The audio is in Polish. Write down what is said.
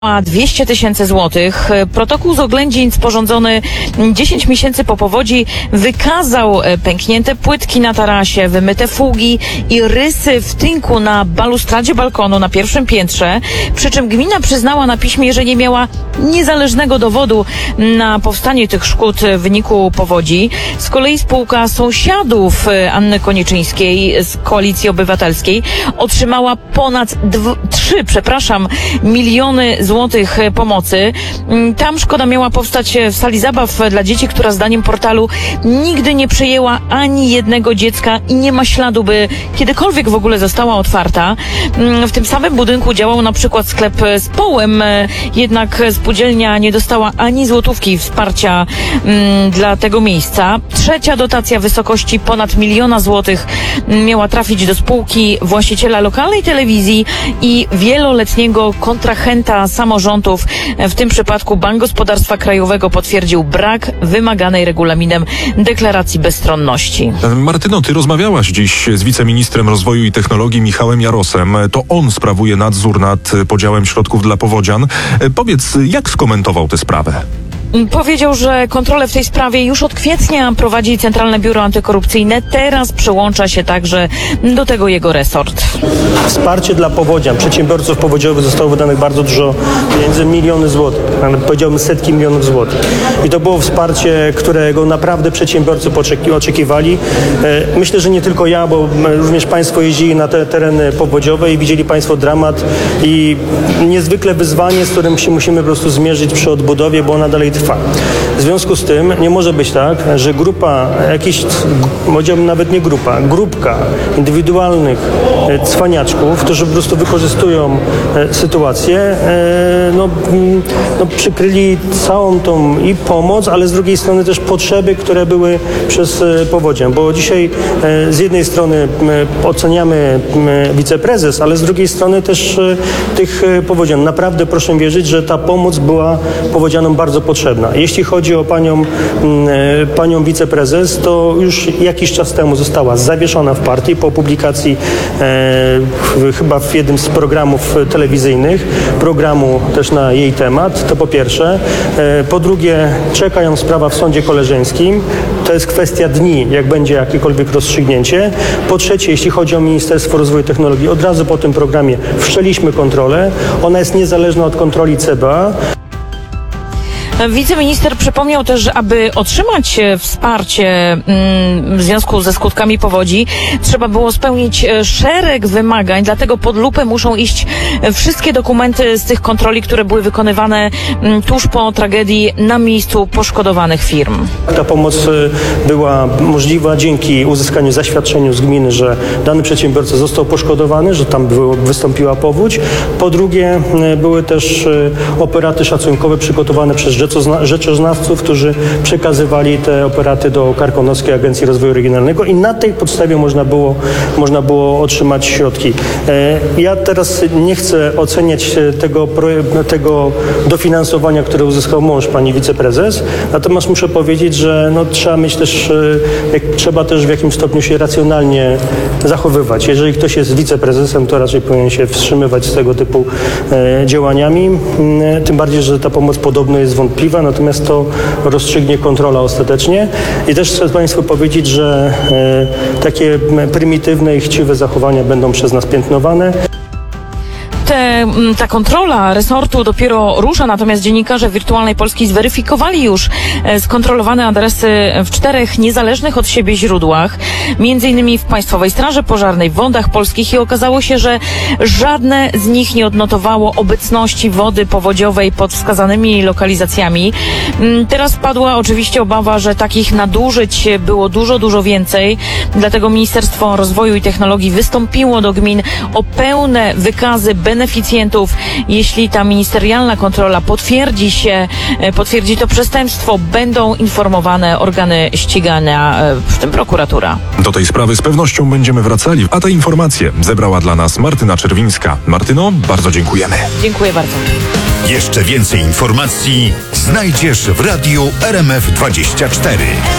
200 000 złotych. Protokół z oględzin sporządzony 10 miesięcy po powodzi wykazał pęknięte płytki na tarasie, wymyte fugi i rysy w tynku na balustradzie balkonu na pierwszym piętrze. Przy czym gmina przyznała na piśmie, że nie miała niezależnego dowodu na powstanie tych szkód w wyniku powodzi. Z kolei spółka sąsiadów Anny Koniczyńskiej z Koalicji Obywatelskiej otrzymała ponad 3 miliony złotych pomocy. Tam szkoda miała powstać w sali zabaw dla dzieci, która zdaniem portalu nigdy nie przejęła ani jednego dziecka i nie ma śladu, by kiedykolwiek w ogóle została otwarta. W tym samym budynku działał na przykład sklep z połem, jednak spółdzielnia nie dostała ani złotówki wsparcia dla tego miejsca. Trzecia dotacja w wysokości ponad 1 miliona złotych miała trafić do spółki właściciela lokalnej telewizji i wieloletniego kontrahenta samorządów. W tym przypadku Bank Gospodarstwa Krajowego potwierdził brak wymaganej regulaminem deklaracji bezstronności. Martyno, ty rozmawiałaś dziś z wiceministrem rozwoju i technologii Michałem Jarosem. To on sprawuje nadzór nad podziałem środków dla powodzian. Powiedz, jak skomentował tę sprawę? Powiedział, że kontrolę w tej sprawie już od kwietnia prowadzi Centralne Biuro Antykorupcyjne. Teraz przyłącza się także do tego jego resort. Wsparcie dla powodzian, przedsiębiorców powodziowych zostało wydanych bardzo dużo pieniędzy, miliony złotych, nawet powiedziałbym setki milionów złotych. I to było wsparcie, którego naprawdę przedsiębiorcy oczekiwali. Myślę, że nie tylko ja, bo również Państwo jeździli na te tereny powodziowe i widzieli Państwo dramat i niezwykle wyzwanie, z którym się musimy po prostu zmierzyć przy odbudowie, bo ona dalej trwa. W związku z tym nie może być tak, że grupa, powiedziałbym nawet nie grupa, grupka indywidualnych cwaniaczków, którzy po prostu wykorzystują sytuację, przykryli całą tą i pomoc, ale z drugiej strony też potrzeby, które były przez powodzię. Bo dzisiaj z jednej strony oceniamy wiceprezes, ale z drugiej strony też tych powodzian. Naprawdę proszę wierzyć, że ta pomoc była powodzianom bardzo potrzebna. Jeśli chodzi o panią wiceprezes, to już jakiś czas temu została zawieszona w partii po publikacji chyba w jednym z programów telewizyjnych, programu też na jej temat, to po pierwsze. Po drugie, czeka ją sprawa w sądzie koleżeńskim. To jest kwestia dni, jak będzie jakiekolwiek rozstrzygnięcie. Po trzecie, jeśli chodzi o Ministerstwo Rozwoju i Technologii, od razu po tym programie wszczęliśmy kontrolę. Ona jest niezależna od kontroli CBA. Wiceminister przypomniał też, że aby otrzymać wsparcie w związku ze skutkami powodzi, trzeba było spełnić szereg wymagań, dlatego pod lupę muszą iść wszystkie dokumenty z tych kontroli, które były wykonywane tuż po tragedii na miejscu poszkodowanych firm. Ta pomoc była możliwa dzięki uzyskaniu zaświadczenia z gminy, że dany przedsiębiorca został poszkodowany, że tam wystąpiła powódź. Po drugie, były też operaty szacunkowe przygotowane przez rzeczoznawców, którzy przekazywali te operaty do Karkonoskiej Agencji Rozwoju Regionalnego i na tej podstawie można było otrzymać środki. Ja teraz nie chcę oceniać tego dofinansowania, które uzyskał mąż pani wiceprezes, natomiast muszę powiedzieć, że trzeba też w jakimś stopniu się racjonalnie zachowywać. Jeżeli ktoś jest wiceprezesem, to raczej powinien się wstrzymywać z tego typu działaniami, tym bardziej, że ta pomoc podobno jest wątpliwa, natomiast to rozstrzygnie kontrola ostatecznie. I też chcę Państwu powiedzieć, że takie prymitywne i chciwe zachowania będą przez nas piętnowane. Ta kontrola resortu dopiero rusza, natomiast dziennikarze Wirtualnej Polski zweryfikowali już skontrolowane adresy w 4 niezależnych od siebie źródłach, między innymi w Państwowej Straży Pożarnej, w Wodach Polskich, i okazało się, że żadne z nich nie odnotowało obecności wody powodziowej pod wskazanymi lokalizacjami. Teraz padła oczywiście obawa, że takich nadużyć było dużo więcej, dlatego Ministerstwo Rozwoju i Technologii wystąpiło do gmin o pełne wykazy beneficjentów. Jeśli ta ministerialna kontrola potwierdzi to przestępstwo, będą informowane organy ścigania, w tym prokuratura. Do tej sprawy z pewnością będziemy wracali, a te informacje zebrała dla nas Martyna Czerwińska. Martyno, bardzo dziękujemy. Dziękuję bardzo. Jeszcze więcej informacji znajdziesz w radiu RMF24.